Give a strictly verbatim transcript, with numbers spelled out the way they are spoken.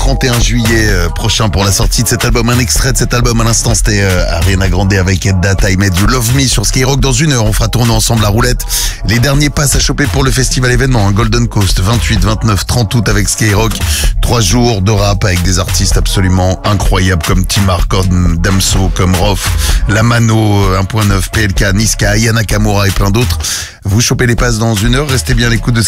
trente et un juillet euh, prochain pour la sortie de cet album. Un extrait de cet album à l'instant, c'était euh, Ariana Grande avec That I Made You Love Me sur Skyrock. Dans une heure, on fera tourner ensemble la roulette. Les derniers passes à choper pour le festival événement, hein, Golden Coast, vingt-huit, vingt-neuf, trente août avec Skyrock. Trois jours de rap avec des artistes absolument incroyables comme Timar, comme Damso, comme Rof, Lamano, un point neuf, P L K, Niska, Aya Nakamura et plein d'autres. Vous chopez les passes dans une heure. Restez bien à l'écoute de Skyrock.